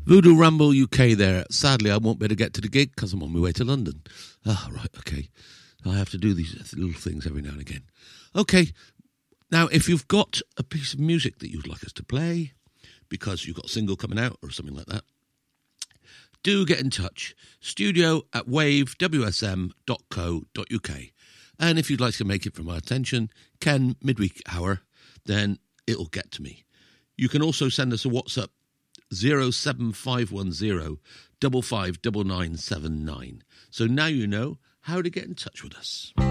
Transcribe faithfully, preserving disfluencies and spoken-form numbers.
Voodoo Ramble U K there. Sadly, I won't be able to get to the gig because I'm on my way to London. Ah, right, okay. I have to do these little things every now and again. Okay, now if you've got a piece of music that you'd like us to play, because you've got a single coming out or something like that, do get in touch. Studio at wave w s m dot co dot u k. And if you'd like to make it for my attention, Ken, midweek hour, then it'll get to me. You can also send us a WhatsApp, zero seven five one zero five five nine nine seven nine. So now you know how to get in touch with us.